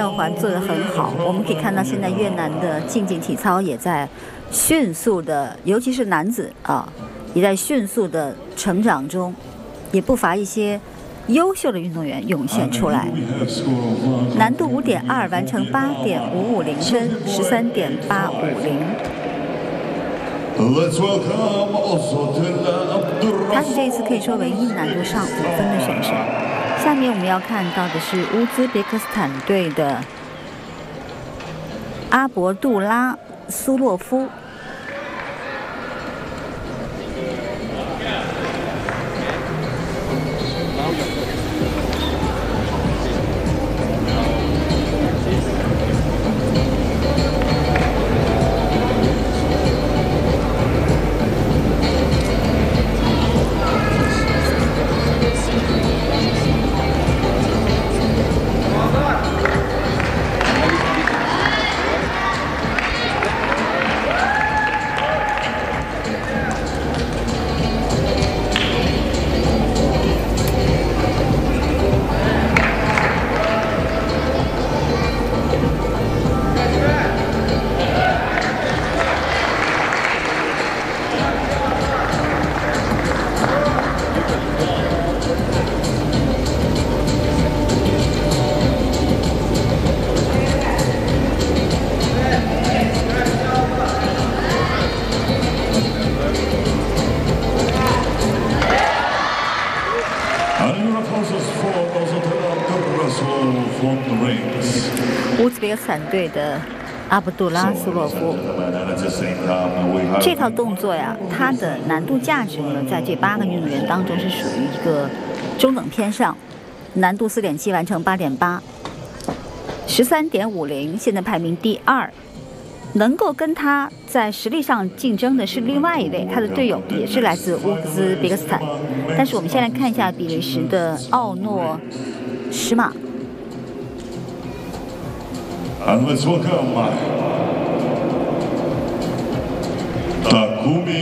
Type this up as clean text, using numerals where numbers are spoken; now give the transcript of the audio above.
转环做得很好。我们可以看到，现在越南的竞技体操也在迅速的，尤其是男子啊，也在迅速的成长中，也不乏一些优秀的运动员涌现出来。难度5.2，完成8.550分，13.850。他是这一次可以说唯一难度上5分的选手。下面我们要看到的是乌兹别克斯坦队的阿博杜拉苏洛夫。乌兹别克斯坦队的阿卜杜拉苏洛夫，这套动作呀，它的难度价值呢，在这8个运动员当中是属于一个中等偏上，难度4.7，完成8.8。13.50，现在排名第2。能够跟他在实力上竞争的是另外一位，他的队友也是来自乌兹别克斯坦。但是我们先来看一下比利时的奥诺施马。 And let's welcome Takumi